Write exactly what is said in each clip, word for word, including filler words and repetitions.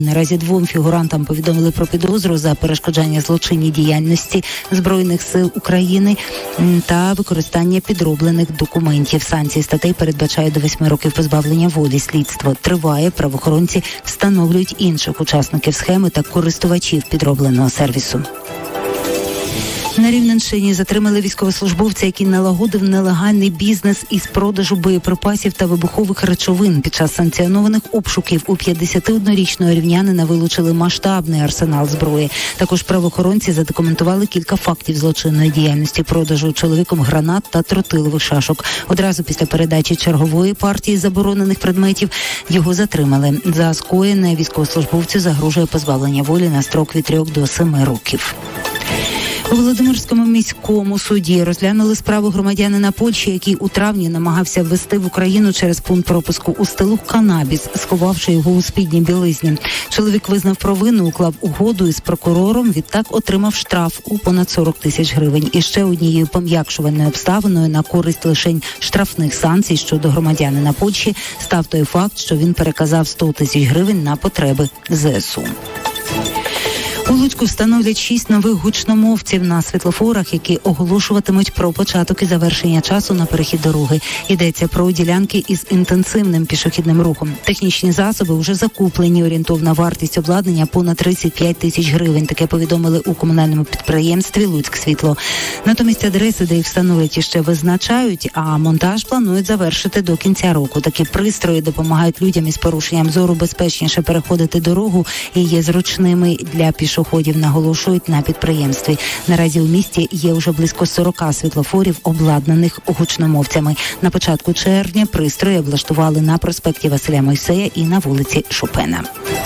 Наразі двом фігурантам повідомили про підозру за перешкоджання злочинній діяльності Збройних сил України та використання підроблених документів. Санкції статей передбачають до восьми років позбавлення волі. Слідство триває. Правоохоронці встановлюють інших учасників схеми та користувачів підробленого сервісу. На Рівненщині затримали військовослужбовця, який налагодив нелегальний бізнес із продажу боєприпасів та вибухових речовин. Під час санкціонованих обшуків у п'ятдесятиоднорічного рівнянина вилучили масштабний арсенал зброї. Також правоохоронці задокументували кілька фактів злочинної діяльності продажу чоловіком гранат та тротилових шашок. Одразу після передачі чергової партії заборонених предметів його затримали. За скоєне військовослужбовцю загрожує позбавлення волі на строк від трьох до семи років. У Володимирському міському суді розглянули справу громадянина Польщі, який у травні намагався ввести в Україну через пункт пропуску у Стилух канабіс, сховавши його у спідній білизні. Чоловік визнав провину, уклав угоду із прокурором, відтак отримав штраф у понад сорок тисяч гривень. І ще однією пом'якшувальною обставиною на користь лишень штрафних санкцій щодо громадянина Польщі став той факт, що він переказав сто тисяч гривень на потреби ЗСУ. У Луцьку встановлять шість нових гучномовців на світлофорах, які оголошуватимуть про початок і завершення часу на перехід дороги. Йдеться про ділянки із інтенсивним пішохідним рухом. Технічні засоби вже закуплені. Орієнтовна вартість обладнання понад тридцять п'ять тисяч гривень. Таке повідомили у комунальному підприємстві «Луцьксвітло». Натомість адреси, де їх встановлять, іще визначають, а монтаж планують завершити до кінця року. Такі пристрої допомагають людям із порушенням зору безпечніше переходити дорогу і є зручними для пішоходів. Пішоходів, наголошують на підприємстві. Наразі у місті є вже близько сорок світлофорів, обладнаних гучномовцями. На початку червня пристрої облаштували на проспекті Василя Мойсея і на вулиці Шопена.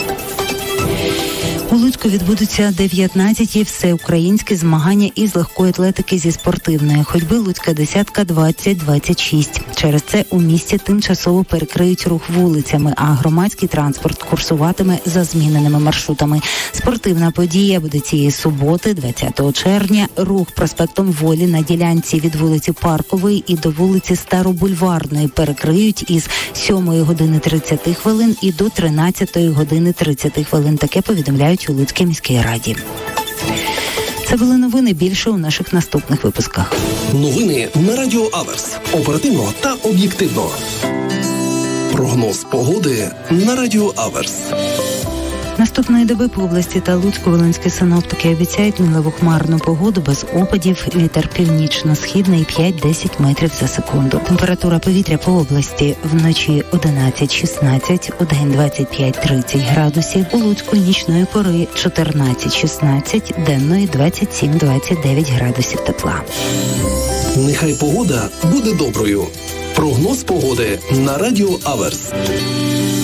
У Луцьку відбудуться дев'ятнадцяті всеукраїнські змагання із легкої атлетики зі спортивної ходьби «Луцька десятка двадцять двадцять шість». Через це у місті тимчасово перекриють рух вулицями, а громадський транспорт курсуватиме за зміненими маршрутами. Спортивна подія буде цієї суботи, двадцятого червня. Рух проспектом Волі на ділянці від вулиці Паркової і до вулиці Старобульварної перекриють із сьомої години тридцяти хвилин і до тринадцятої години тридцяти хвилин. Таке повідомляють у Луцькій міській раді. Це були новини, більше у наших наступних випусках. Новини на Радіо Аверс. Оперативно та об'єктивно. Прогноз погоди на Радіо Аверс. Наступної доби по області та Луцьку-Волинські синоптики обіцяють мінливу хмарну погоду без опадів, вітер північно-східний п'ять-десять метрів за секунду. Температура повітря по області вночі одинадцять-шістнадцять, удень двадцять п'ять-тридцять градусів, у Луцьку нічної пори чотирнадцять-шістнадцять, денної двадцять сім-двадцять дев'ять градусів тепла. Нехай погода буде доброю. Прогноз погоди на Радіо Аверс.